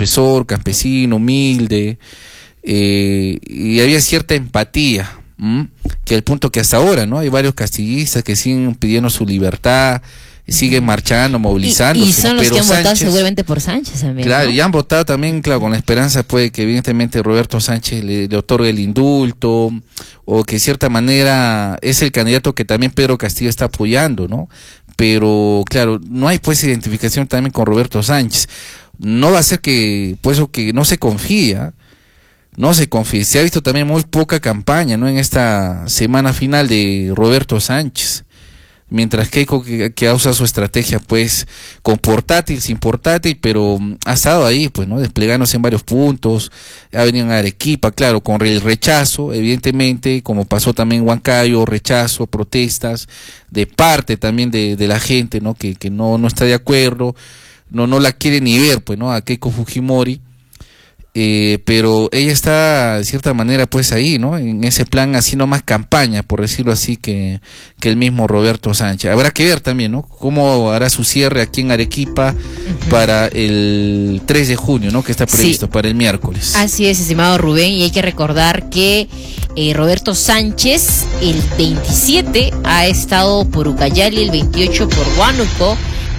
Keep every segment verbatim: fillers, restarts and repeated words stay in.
profesor, campesino, humilde, eh, y había cierta empatía, ¿m? que al punto que hasta ahora, ¿no? Hay varios castillistas que siguen pidiendo su libertad, siguen marchando, movilizándose. Y, y son ¿no? los Pero que han Sánchez, votado seguramente por Sánchez también, claro, ¿no? y han votado también, claro, con la esperanza, pues, que evidentemente Roberto Sánchez le, le otorgue el indulto, o que de cierta manera es el candidato que también Pedro Castillo está apoyando, ¿no? Pero, claro, no hay, pues, identificación también con Roberto Sánchez. No va a ser que, pues, o que no se confía, no se confía. Se ha visto también muy poca campaña, ¿no? En esta semana final de Roberto Sánchez. Mientras Keiko que, que usa su estrategia, pues, con portátil, sin portátil, pero ha estado ahí, pues, ¿no? Desplegándose en varios puntos, ha venido a Arequipa, claro, con el rechazo, evidentemente, como pasó también en Huancayo, rechazo, protestas, de parte también de, de la gente, ¿no? Que, que no, no está de acuerdo, no, no la quiere ni ver, pues, ¿no? A Keiko Fujimori. Eh, pero ella está de cierta manera pues ahí, ¿no? En ese plan haciendo más campaña, por decirlo así, que, que el mismo Roberto Sánchez. Habrá que ver también, ¿no? Cómo hará su cierre aquí en Arequipa uh-huh. para el tres de junio, ¿no? Que está previsto, sí, para el miércoles. Así es, estimado Rubén, y hay que recordar que eh, Roberto Sánchez el veintisiete ha estado por Ucayali, el veintiocho por Huánuco.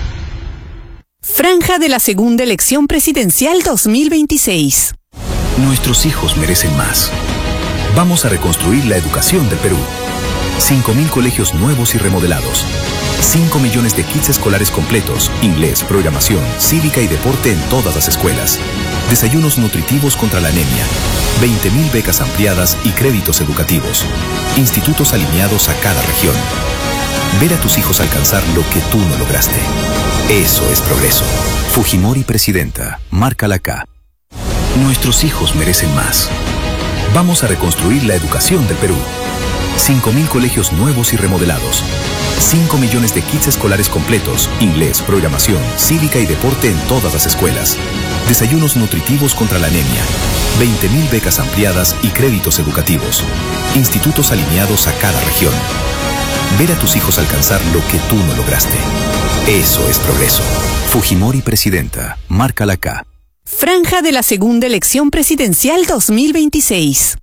Franja de la segunda elección presidencial dos mil veintiséis. Nuestros hijos merecen más. Vamos a reconstruir la educación del Perú. cinco mil colegios nuevos y remodelados. cinco millones de kits escolares completos, inglés, programación, cívica y deporte en todas las escuelas. Desayunos nutritivos contra la anemia. veinte mil becas ampliadas y créditos educativos. Institutos alineados a cada región. Ver a tus hijos alcanzar lo que tú no lograste. Eso es progreso. Fujimori presidenta. Márcala acá. Nuestros hijos merecen más. Vamos a reconstruir la educación del Perú. cinco mil colegios nuevos y remodelados. cinco millones de kits escolares completos, inglés, programación, cívica y deporte en todas las escuelas. Desayunos nutritivos contra la anemia. veinte mil becas ampliadas y créditos educativos. Institutos alineados a cada región. Ver a tus hijos alcanzar lo que tú no lograste. Eso es progreso. Fujimori presidenta. Márcala acá. Franja de la segunda elección presidencial dos mil veintiséis.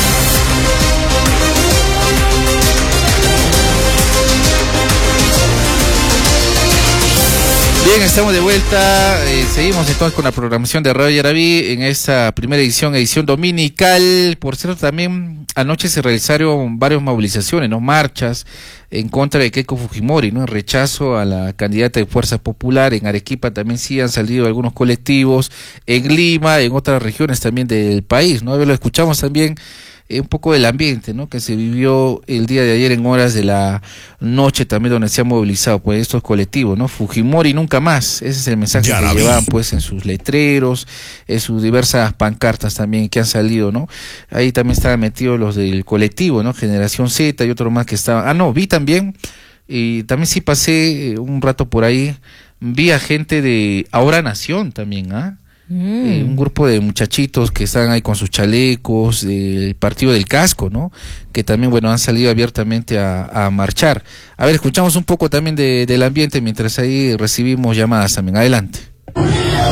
Bien, estamos de vuelta, eh, seguimos entonces con la programación de Radio Yaraví en esta primera edición, edición dominical. Por cierto, también anoche se realizaron varias movilizaciones, ¿no? Marchas en contra de Keiko Fujimori, ¿no? En rechazo a la candidata de Fuerza Popular. En Arequipa también sí han salido algunos colectivos, en Lima, en otras regiones también del país, ¿no? A ver, lo escuchamos también. Un poco del ambiente, ¿no? Que se vivió el día de ayer en horas de la noche también, donde se han movilizado pues estos colectivos, ¿no? Fujimori nunca más, ese es el mensaje que llevaban pues en sus letreros, en sus diversas pancartas también que han salido, ¿no? Ahí también estaban metidos los del colectivo, ¿no? Generación Z y otro más que estaban, ah no, vi también, y también sí pasé un rato por ahí, vi a gente de Ahora Nación también, ¿ah? Mm. Eh, un grupo de muchachitos que están ahí con sus chalecos del partido del casco, ¿no? Que también, bueno, han salido abiertamente a, a marchar. A ver, escuchamos un poco también de, del ambiente mientras ahí recibimos llamadas también. Adelante.